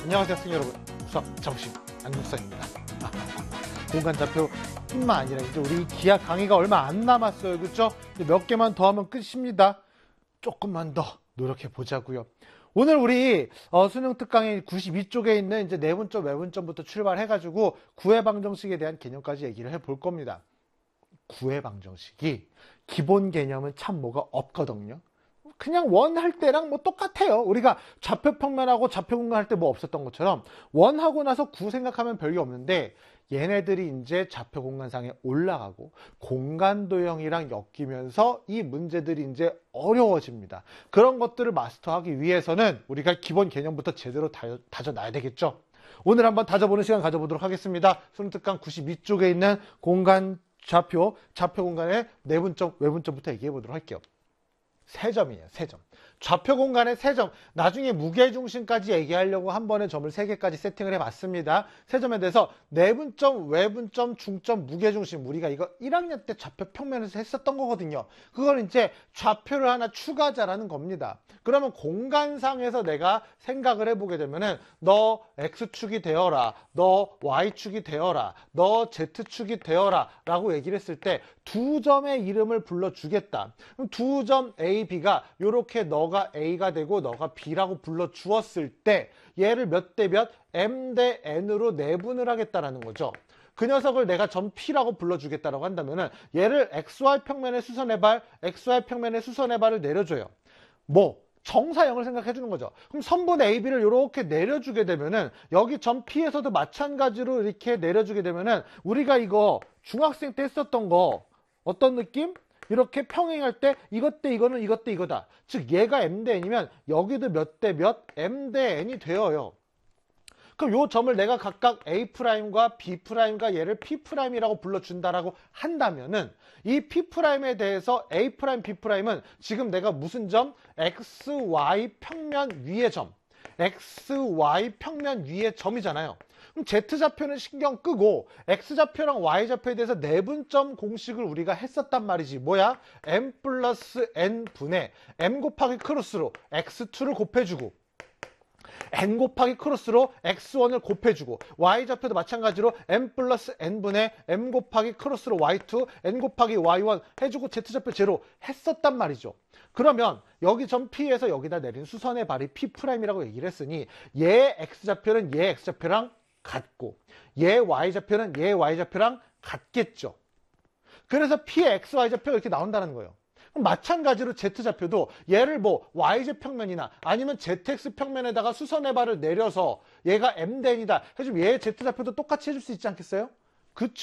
안녕하세요, 학생 여러분. 수학 자부심 안국사입니다. 공간좌표뿐만 아니라 이제 우리 기하 강의가 얼마 안 남았어요, 그렇죠? 몇 개만 더 하면 끝입니다. 조금만 더 노력해 보자고요. 오늘 우리 수능 특강의 92쪽에 있는 이제 내분점, 외분점부터 출발해가지고 구해방정식에 대한 개념까지 얘기를 해볼 겁니다. 구해방정식이 기본 개념은 참 뭐가 없거든요. 그냥 원 할 때랑 뭐 똑같아요. 우리가 좌표평면하고 좌표공간 할 때 뭐 없었던 것처럼 원 하고 나서 구 생각하면 별게 없는데 얘네들이 이제 좌표공간상에 올라가고 공간도형이랑 엮이면서 이 문제들이 이제 어려워집니다. 그런 것들을 마스터하기 위해서는 우리가 기본 개념부터 제대로 다져놔야 되겠죠. 오늘 한번 다져보는 시간 가져보도록 하겠습니다. 수능 특강 92쪽에 있는 공간 좌표 공간의 내분점, 외분점부터 얘기해 보도록 할게요. 세 점이에요. 세 점. 좌표 공간의 세 점. 나중에 무게중심까지 얘기하려고 한 번에 점을 3개까지 세팅을 해봤습니다. 세 점에 대해서 내분점, 외분점, 중점, 무게중심. 우리가 이거 1학년 때 좌표 평면에서 했었던 거거든요. 그걸 이제 좌표를 하나 추가하자라는 겁니다. 그러면 공간상에서 내가 생각을 해보게 되면은 너 X축이 되어라, 너 Y축이 되어라, 너 Z축이 되어라 라고 얘기를 했을 때 두 점의 이름을 불러주겠다. 그럼 두 점 A, B가 이렇게 너가 A가 되고 너가 B라고 불러주었을 때 얘를 몇 대 몇? M 대 N으로 내분을 하겠다라는 거죠. 그 녀석을 내가 점 P라고 불러주겠다라고 한다면은 얘를 XY 평면의 수선의 발, XY 평면의 수선의 발을 내려줘요. 뭐? 정사형을 생각해 주는 거죠. 그럼 선분 AB를 이렇게 내려주게 되면은 여기 점 P에서도 마찬가지로 이렇게 내려주게 되면은 우리가 이거 중학생 때 했었던 거 어떤 느낌? 이렇게 평행할 때 이것 대 이거는 이것 대 이거다. 즉 얘가 M 대 N이면 여기도 몇 대 몇 M 대 N이 되어요. 그럼 요 점을 내가 각각 A'과 B'과 얘를 P'이라고 불러준다라고 한다면은 이 P'에 대해서 A', B'은 지금 내가 무슨 점? XY 평면 위의 점. XY 평면 위의 점이잖아요. 그럼 Z좌표는 신경 끄고 X좌표랑 Y좌표에 대해서 내분점 공식을 우리가 했었단 말이지. 뭐야? M 플러스 N 분의 M 곱하기 크로스로 X2를 곱해주고 N 곱하기 크로스로 X1을 곱해주고 Y좌표도 마찬가지로 M 플러스 N분의 M 곱하기 크로스로 Y2 N 곱하기 Y1 해주고 Z좌표 제로 했었단 말이죠. 그러면 여기 점 P에서 여기다 내린 수선의 발이 P'이라고 얘기를 했으니 얘 X좌표는 얘 X좌표랑 같고 얘 Y좌표는 얘 Y좌표랑 같겠죠. 그래서 P의 XY좌표가 이렇게 나온다는 거예요. 그럼 마찬가지로 Z좌표도 얘를 뭐 YZ평면이나 아니면 ZX평면에다가 수선의 발을 내려서 얘가 M 대 N이다 해주면 얘 Z좌표도 똑같이 해줄 수 있지 않겠어요? 그쵸?